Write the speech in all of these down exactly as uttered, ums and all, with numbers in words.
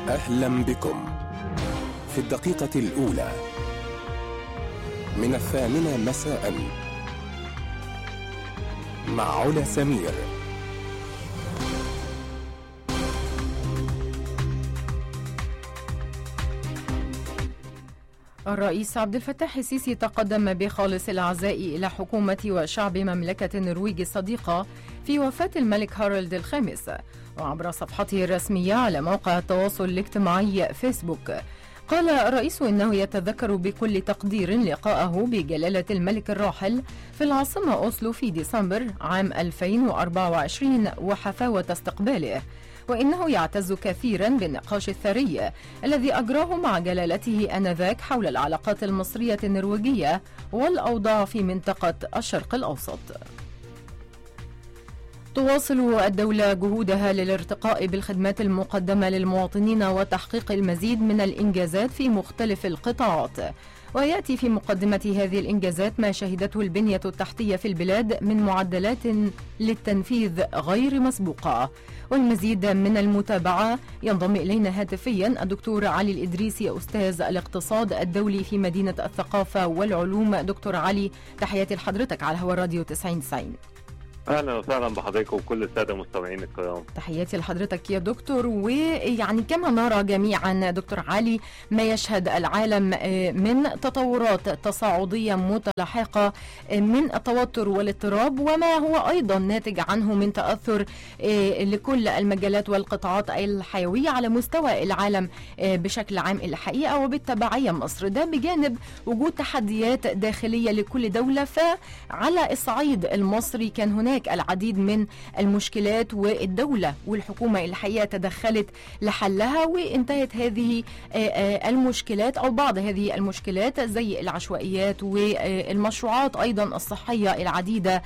أهلا بكم في الدقيقة الأولى من الثامنة مساء مع علا سمير. الرئيس عبد الفتاح السيسي تقدم بخالص العزاء إلى حكومة وشعب مملكة النرويج الصديقة في وفاة الملك هارولد الخامس. وعبر صفحته الرسمية على موقع التواصل الاجتماعي فيسبوك قال الرئيس إنه يتذكر بكل تقدير لقاءه بجلالة الملك الراحل في العاصمة أوسلو في ديسمبر عام ألفين وأربعة وعشرين وحفاوة استقباله، وإنه يعتز كثيرا بالنقاش الثري الذي أجراه مع جلالته آنذاك حول العلاقات المصرية النرويجية والأوضاع في منطقة الشرق الأوسط. تواصل الدولة جهودها للارتقاء بالخدمات المقدمة للمواطنين وتحقيق المزيد من الإنجازات في مختلف القطاعات، ويأتي في مقدمة هذه الإنجازات ما شهدته البنية التحتية في البلاد من معدلات للتنفيذ غير مسبوقة. والمزيد من المتابعة ينضم إلينا هاتفيا الدكتور علي الإدريسي أستاذ الاقتصاد الدولي في مدينة الثقافة والعلوم. دكتور علي، تحياتي لحضرتك على هوا الراديو تسعين تسعين. اهلا وسهلا بحضرتك وكل الساده المستمعين الكرام. تحياتي لحضرتك يا دكتور. ويعني كما نرى جميعا دكتور علي ما يشهد العالم من تطورات تصاعديه متلاحقه من التوتر والاضطراب، وما هو ايضا ناتج عنه من تاثر لكل المجالات والقطاعات الحيويه على مستوى العالم بشكل عام الحقيقه، وبالتبعيه مصر، ده بجانب وجود تحديات داخليه لكل دوله. فعلى الصعيد المصري كان هناك العديد من المشكلات، والدولة والحكومة الحقيقة تدخلت لحلها، وانتهت هذه المشكلات أو بعض هذه المشكلات زي العشوائيات والمشروعات أيضا الصحية العديدة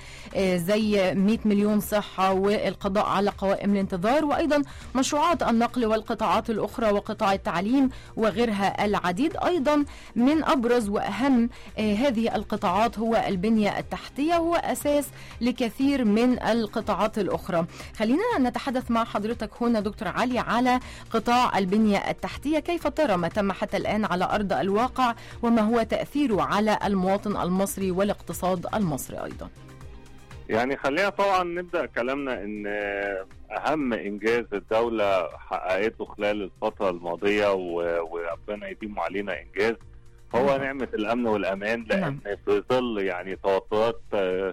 زي مئة مليون صحة والقضاء على قوائم الانتظار، وأيضا مشروعات النقل والقطاعات الأخرى وقطاع التعليم وغيرها العديد. أيضا من أبرز وأهم هذه القطاعات هو البنية التحتية، هو أساس لكثير من القطاعات الأخرى. خلينا نتحدث مع حضرتك هنا دكتور علي على قطاع البنية التحتية. كيف ترى ما تم حتى الآن على أرض الواقع، وما هو تأثيره على المواطن المصري والاقتصاد المصري أيضا؟ يعني خلينا طبعا نبدأ كلامنا ان اهم انجاز الدولة حققته خلال الفترة الماضية وربنا يديم علينا انجاز هو نعم. نعمة الامن والامان، لان نعم. في ظل يعني توترات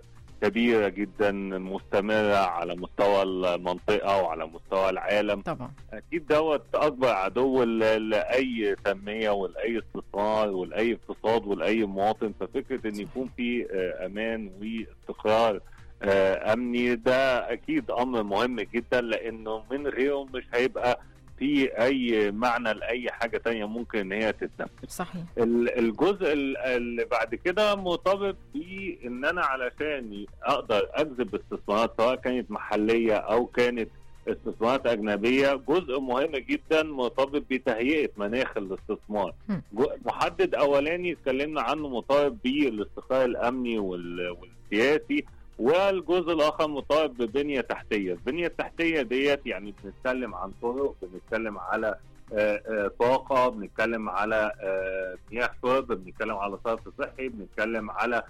كبيرة جدا مستمرة على مستوى المنطقة وعلى مستوى العالم طبعا. أكيد دوت أكبر عدو لأي تنمية ولأي استثمار ولأي اقتصاد ولأي مواطن. ففكرة أن يكون في أمان واستقرار أمني ده أكيد أمر مهم جدا، لأنه من غيره مش هيبقى في اي معنى لاي حاجه تانية ممكن ان هي تتنفذ. صحيح. الجزء اللي بعد كده مرتبط بان انا علشان اقدر اجذب استثمارات سواء كانت محليه او كانت استثمارات اجنبيه، جزء مهم جدا مرتبط بتهيئه مناخ الاستثمار. محدد اولاني اتكلمنا عنه مرتبط بالاستقرار الامني والسياسي، والجزء الاخر مرتبط ببنيه تحتيه. البنيه التحتيه ديت يعني بنتكلم عن طرق، بنتكلم على آآ آآ طاقه، بنتكلم على مياه شرب، بنتكلم على صرف صحي، بنتكلم على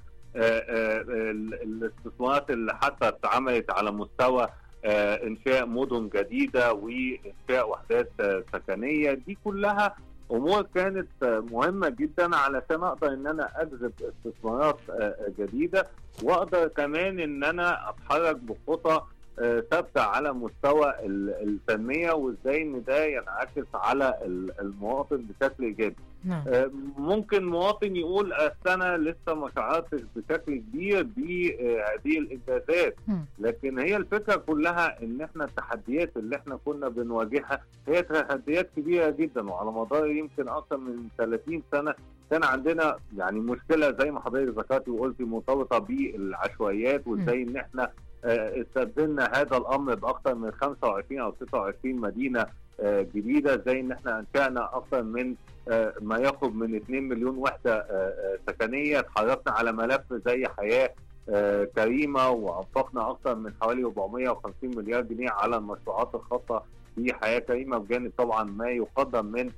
الاستثمارات اللي حتى اتعملت على مستوى انشاء مدن جديده وانشاء وحدات سكنيه. دي كلها امور كانت مهمه جدا علشان اقدر ان انا اجذب استثمارات جديده، واقدر كمان ان انا اتحرك بخطى ثابته على مستوى التنميه، وازاي ان ده ينعكس على المواطن بشكل ايجابي. نعم. ممكن مواطن يقول انا لسه ما شعرتش بشكل كبير بهذه الانجازات، لكن هي الفكره كلها ان احنا التحديات اللي احنا كنا بنواجهها هي تحديات كبيره جدا، وعلى مدار يمكن اكثر من ثلاثين سنه كان عندنا يعني مشكله زي ما حضرتك ذكرتي وقلتي مرتبطه بالعشوائيات، وازاي ان احنا استبدلنا هذا الامر باكثر من خمسة وعشرين او ستة وعشرين مدينه جديده، زي ان احنا انشانا اكثر من ما يقرب من اثنين مليون وحده سكنيه. اتحركنا على ملف زي حياه كريمه، وانفقنا اكثر من حوالي أربعمائة وخمسين مليار جنيه على المشروعات الخاصه في حياه كريمه، بجانب طبعا ما يقدم من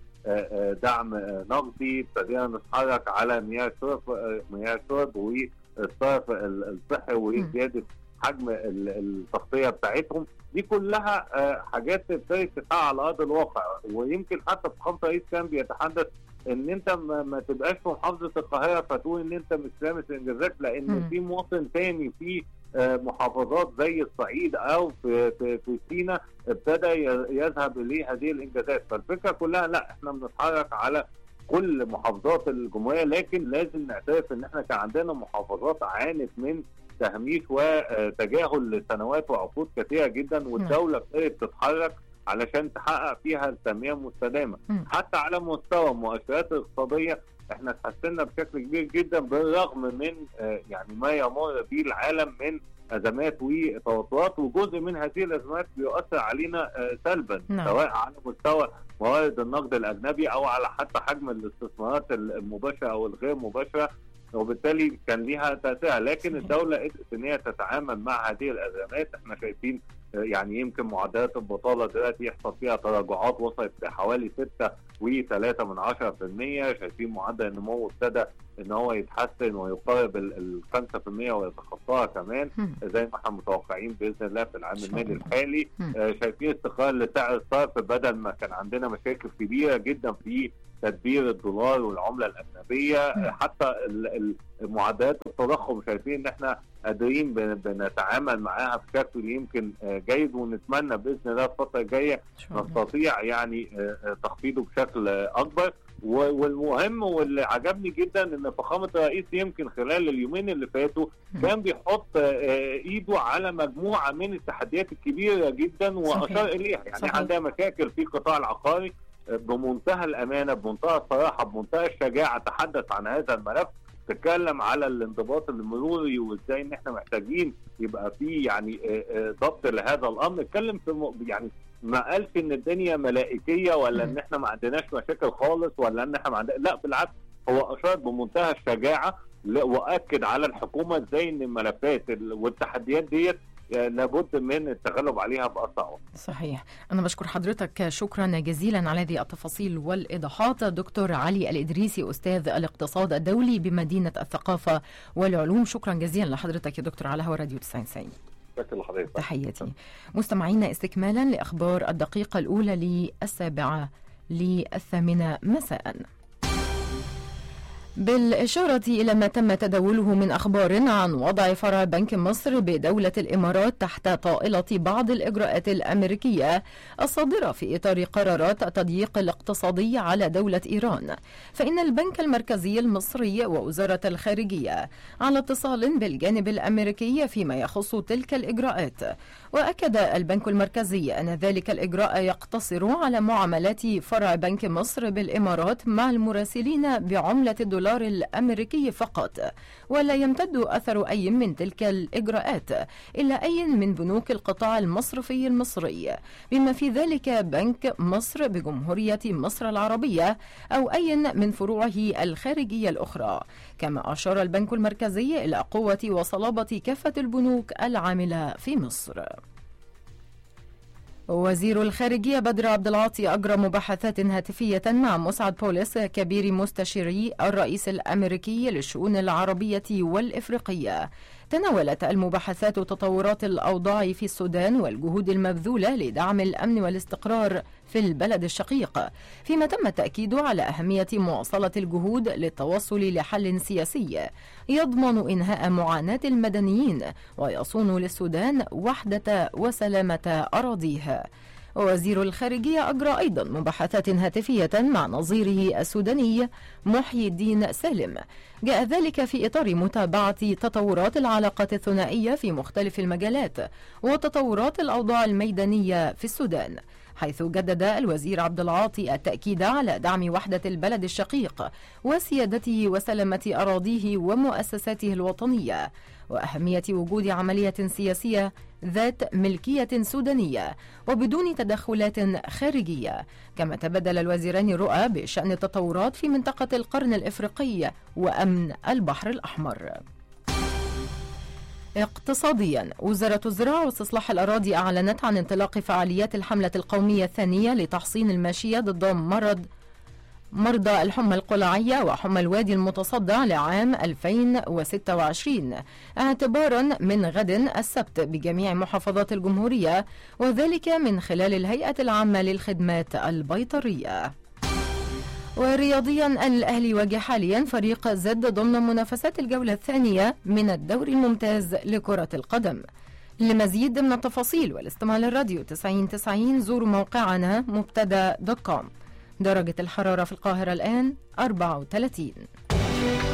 دعم نقدي. ابتدينا نتحرك على مياه الشرب مياه الشرب والصرف الصحي وزياده حجم التغطيه بتاعتهم. دي كلها حاجات ابتدت تتحقق على ارض الواقع. ويمكن حتى فخامه الرئيس كان بيتحدث ان انت ما تبقاش في محافظه القاهره فتقول ان انت مش لامس انجازات، لان م. في مواطن تاني في محافظات زي الصعيد او في في, في سيناء ابتدى يذهب اليه هذه الانجازات. فالفكره كلها لا، احنا بنتحرك على كل محافظات الجمهوريه، لكن لازم نعترف ان احنا كان عندنا محافظات عانت من تهميش وتجاهل لسنوات وعقود كثيره جدا، والدوله ابتدت تتحرك علشان تحقق فيها التنميه المستدامه. حتى على مستوى المؤشرات الاقتصاديه احنا تحسنا بشكل كبير جدا، بالرغم من يعني ما يمر به العالم من ازمات وتوترات، وجزء من هذه الازمات بيؤثر علينا سلبا نعم. سواء على مستوى موارد النقد الاجنبي او على حتى حجم الاستثمارات المباشره او الغير مباشره، وبالتالي كان ليها تاثير. لكن الدوله قدرت ان هي تتعامل مع هذه الازمات. احنا شايفين يعني يمكن معدلات البطاله دلوقتي يحصل فيها تراجعات وصلت لحوالي ستة وثلاثة من عشرة في المية. شايفين معدل النمو ابتدى ان هو يتحسن ويقارب ال خمسة في المية ويتخطاها كمان زي ما احنا متوقعين باذن الله في العام المالي الحالي. شايفين استقرار لسعر الصرف، بدل ما كان عندنا مشاكل كبيره جدا في تدبير الدولار والعمله الاجنبيه. حتى معدلات التضخم شايفين ان احنا قادرين بنتعامل معاها بشكل يمكن جيد، ونتمنى باذن الله الفتره الجايه نستطيع يعني تخفيضه بشكل اكبر. والمهم واللي عجبني جدا ان فخامه الرئيس يمكن خلال اليومين اللي فاتوا كان بيحط ايده على مجموعه من التحديات الكبيره جدا واشار اليها. يعني صحيح. عندنا مشاكل في القطاع العقاري، بمنتهى الامانه بمنتهى الصراحه بمنتهى الشجاعه تحدث عن هذا الملف، تتكلم على الانضباط المروري وازاي ان احنا محتاجين يبقى في يعني ضبط لهذا الامر. اتكلم في يعني ما قالش ان الدنيا ملائكيه ولا ان احنا ما عندناش مشاكل خالص ولا ان احنا ما عندنا، لا بالعكس، هو اشار بمنتهى الشجاعه واكد على الحكومه ازاي ان الملفات والتحديات ديت لابد من التغلب عليها بأسرع وقت. صحيح. أنا بشكر حضرتك شكرا جزيلا على هذه التفاصيل والإيضاحات. دكتور علي الإدريسي، أستاذ الاقتصاد الدولي بمدينة الثقافة والعلوم، شكرا جزيلا لحضرتك يا دكتور على هوا راديو تسعين تسعين. شكرا لحضرتك. تحياتي. مستمعينا، استكمالا لأخبار الدقيقة الأولى للسابعة للثامنة مساء. بالإشارة إلى ما تم تداوله من أخبار عن وضع فرع بنك مصر بدولة الإمارات تحت طائلة بعض الإجراءات الأمريكية الصادرة في إطار قرارات التضييق الاقتصادي على دولة إيران، فإن البنك المركزي المصري ووزارة الخارجية على اتصال بالجانب الأمريكي فيما يخص تلك الإجراءات. وأكد البنك المركزي أن ذلك الإجراء يقتصر على معاملات فرع بنك مصر بالإمارات مع المراسلين بعملة الدولار الأمريكي فقط، ولا يمتد أثر أي من تلك الإجراءات إلا أي من بنوك القطاع المصرفي المصري، بما في ذلك بنك مصر بجمهورية مصر العربية أو أي من فروعه الخارجية الأخرى. كما أشار البنك المركزي إلى قوة وصلابة كافة البنوك العاملة في مصر. وزير الخارجية بدر عبد العاطي أجرى مباحثات هاتفية مع مسعد بوليس كبير مستشاري الرئيس الأمريكي للشؤون العربية والإفريقية. تناولت المباحثات تطورات الأوضاع في السودان والجهود المبذولة لدعم الأمن والاستقرار في البلد الشقيق، فيما تم التأكيد على أهمية مواصلة الجهود للتوصل لحل سياسي يضمن إنهاء معاناة المدنيين ويصون للسودان وحدة وسلامة أراضيها. ووزير الخارجية أجرى أيضا مباحثات هاتفية مع نظيره السوداني محيي الدين سالم. جاء ذلك في إطار متابعة تطورات العلاقات الثنائية في مختلف المجالات وتطورات الأوضاع الميدانية في السودان، حيث جدد الوزير عبد العاطي التأكيد على دعم وحدة البلد الشقيق وسيادته وسلامة أراضيه ومؤسساته الوطنية، وأهمية وجود عملية سياسية ذات ملكية سودانية وبدون تدخلات خارجية. كما تبادل الوزيران رؤى بشأن التطورات في منطقة القرن الإفريقي وأمن البحر الأحمر. اقتصاديا، وزارة الزراعة واستصلاح الأراضي أعلنت عن انطلاق فعاليات الحملة القومية الثانية لتحصين الماشية ضد مرض مرضى الحمى القلعية وحمى الوادي المتصدع لعام ألفين وستة وعشرين اعتبارا من غد السبت بجميع محافظات الجمهورية، وذلك من خلال الهيئة العامة للخدمات البيطرية. ورياضيا، الأهلي يواجه حاليا فريق زد ضمن منافسات الجولة الثانية من الدوري الممتاز لكرة القدم. لمزيد من التفاصيل والاستماع للراديو تسعين تسعين زوروا موقعنا مبتدا دوت كوم. درجة الحرارة في القاهرة الآن أربعة وثلاثين.